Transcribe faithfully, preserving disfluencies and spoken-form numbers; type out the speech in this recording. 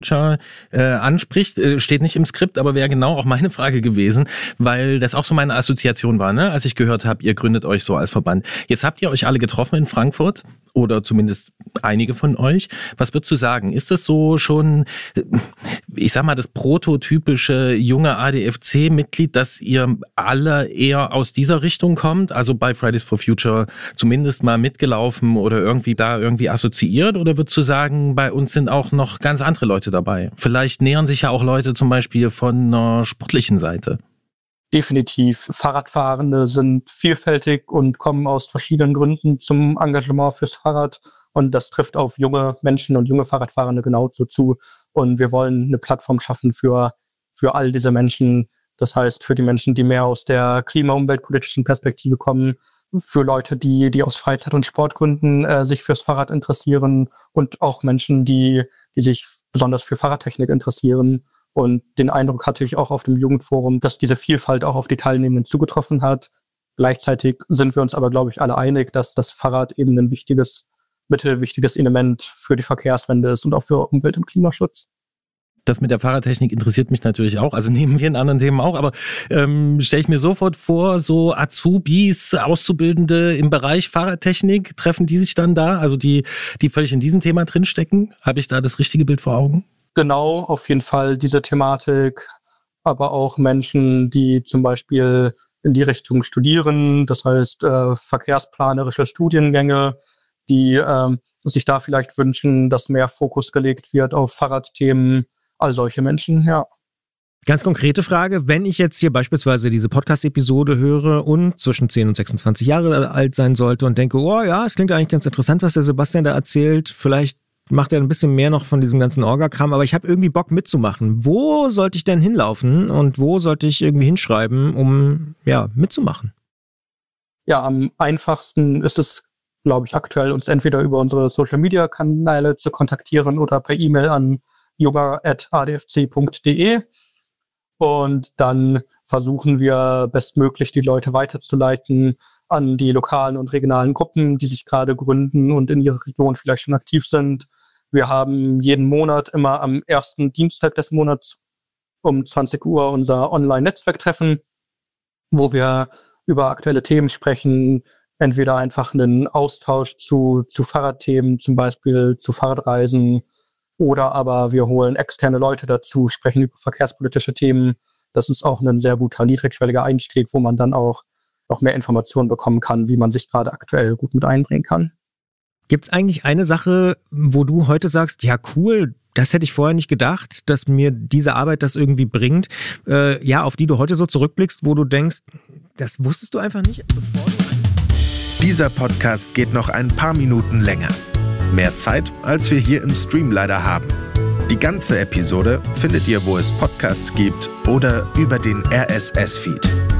Äh, anspricht, äh, steht nicht im Skript, aber wäre genau auch meine Frage gewesen, weil das auch so meine Assoziation war, ne? Als ich gehört habe, ihr gründet euch so als Verband. Jetzt habt ihr euch alle getroffen in Frankfurt oder zumindest einige von euch. Was würdest du sagen? Ist das so schon, ich sag mal, das prototypische junge A D F C-Mitglied, dass ihr alle eher aus dieser Richtung kommt? Also bei Fridays for Future zumindest mal mitgelaufen oder irgendwie da irgendwie assoziiert? Oder würdest du sagen, bei uns sind auch noch ganz andere Leute dabei? Vielleicht nähern sich ja auch Leute zum Beispiel von einer sportlichen Seite. Definitiv. Fahrradfahrende sind vielfältig und kommen aus verschiedenen Gründen zum Engagement fürs Fahrrad. Und das trifft auf junge Menschen und junge Fahrradfahrende genauso zu. Und wir wollen eine Plattform schaffen für, für all diese Menschen. Das heißt, für die Menschen, die mehr aus der klima- und umweltpolitischen Perspektive kommen, für Leute, die, die aus Freizeit- und Sportgründen äh, sich fürs Fahrrad interessieren und auch Menschen, die, die sich besonders für Fahrradtechnik interessieren. Und den Eindruck hatte ich auch auf dem Jugendforum, dass diese Vielfalt auch auf die Teilnehmenden zugetroffen hat. Gleichzeitig sind wir uns aber, glaube ich, alle einig, dass das Fahrrad eben ein wichtiges Mittel, wichtiges Element für die Verkehrswende ist und auch für Umwelt- und Klimaschutz. Das mit der Fahrradtechnik interessiert mich natürlich auch, also neben vielen anderen Themen auch, aber ähm, stelle ich mir sofort vor, so Azubis, Auszubildende im Bereich Fahrradtechnik, treffen die sich dann da, also die, die völlig in diesem Thema drinstecken? Habe ich da das richtige Bild vor Augen? Genau, auf jeden Fall diese Thematik, aber auch Menschen, die zum Beispiel in die Richtung studieren, das heißt äh, verkehrsplanerische Studiengänge, die äh, sich da vielleicht wünschen, dass mehr Fokus gelegt wird auf Fahrradthemen, all solche Menschen, ja. Ganz konkrete Frage, wenn ich jetzt hier beispielsweise diese Podcast-Episode höre und zwischen zehn und sechsundzwanzig Jahre alt sein sollte und denke, oh ja, es klingt eigentlich ganz interessant, was der Sebastian da erzählt, vielleicht macht er ein bisschen mehr noch von diesem ganzen Orga-Kram, aber ich habe irgendwie Bock mitzumachen. Wo sollte ich denn hinlaufen und wo sollte ich irgendwie hinschreiben, um ja mitzumachen? Ja, am einfachsten ist es, glaube ich, aktuell uns entweder über unsere Social-Media-Kanäle zu kontaktieren oder per E-Mail an junger at a d f c punkt d e und dann versuchen wir bestmöglich die Leute weiterzuleiten an die lokalen und regionalen Gruppen, die sich gerade gründen und in ihrer Region vielleicht schon aktiv sind. Wir haben jeden Monat immer am ersten Dienstag des Monats um zwanzig Uhr unser Online-Netzwerktreffen, wo wir über aktuelle Themen sprechen, entweder einfach einen Austausch zu, zu Fahrradthemen, zum Beispiel zu Fahrradreisen, oder aber wir holen externe Leute dazu, sprechen über verkehrspolitische Themen. Das ist auch ein sehr guter, niedrigschwelliger Einstieg, wo man dann auch noch mehr Informationen bekommen kann, wie man sich gerade aktuell gut mit einbringen kann. Gibt es eigentlich eine Sache, wo du heute sagst, ja cool, das hätte ich vorher nicht gedacht, dass mir diese Arbeit das irgendwie bringt, äh, ja, auf die du heute so zurückblickst, wo du denkst, das wusstest du einfach nicht, bevor du... Dieser Podcast geht noch ein paar Minuten länger. Mehr Zeit, als wir hier im Stream leider haben. Die ganze Episode findet ihr, wo es Podcasts gibt oder über den R S S-Feed.